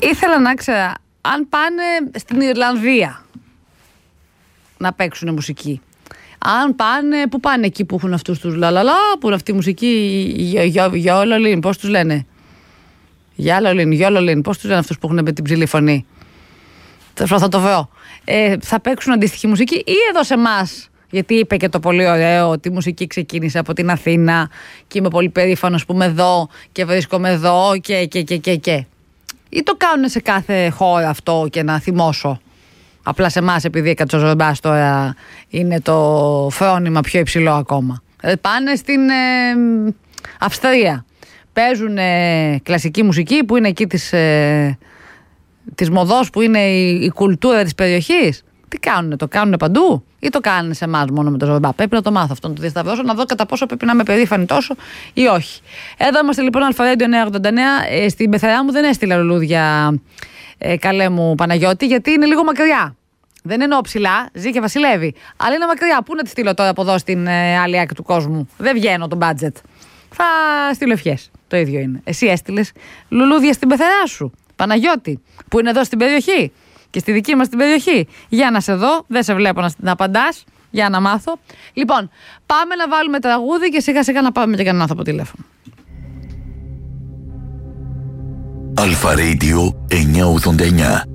Ήθελα να ξέρω αν πάνε στην Ιρλανδία να παίξουν μουσική. Αν πάνε, που πάνε εκεί που έχουν αυτούς τους λαλαλα, που είναι αυτή η μουσική γιόλολιν, πώς τους λένε. Γιόλολιν, πώς τους λένε αυτούς που έχουν με την ψηλή φωνή. Θα το βρω. Θα παίξουν αντίστοιχη μουσική ή εδώ σε εμάς. Γιατί είπε και το πολύ ωραίο ότι η μουσική ξεκίνησε από την Αθήνα και είμαι πολύ περήφανος που είμαι εδώ και βρίσκομαι εδώ και. Ή το κάνουν σε κάθε χώρα αυτό και να θυμώσω. Απλά σε εμάς επειδή Κατσοζοrbάς τώρα είναι το φρόνημα πιο υψηλό ακόμα. Πάνε στην Αυστρία. Παίζουν κλασική μουσική που είναι εκεί της μοδός, που είναι η κουλτούρα της περιοχής. Τι κάνουνε, το κάνουνε παντού ή το κάνουν σε εμάς μόνο με το Ζορμπά? Πρέπει να το μάθω αυτό, να το διασταυρώσω, να δω κατά πόσο πρέπει να είμαι περήφανη τόσο ή όχι. Εδώ είμαστε λοιπόν, Αλφαρέντιο 989. Στην πεθερά μου δεν έστειλα λουλούδια, καλέ μου Παναγιώτη, γιατί είναι λίγο μακριά. Δεν εννοώ ψηλά, ζει και βασιλεύει. Αλλά είναι μακριά. Πού να τη στείλω τώρα από εδώ στην άλλη άκρη του κόσμου? Δεν βγαίνω το μπάτζετ. Θα στείλω ευχές. Το ίδιο είναι. Εσύ έστειλες λουλούδια στην πεθερά σου, Παναγιώτη, που είναι εδώ στην περιοχή και στη δική μας την περιοχή. Για να σε δω, δεν σε βλέπω να απαντάς. Για να μάθω. Λοιπόν, πάμε να βάλουμε τραγούδι και σιγά σιγά να πάμε και κανέναν άνθρωπο τηλέφωνο. Αλφα Radio 989.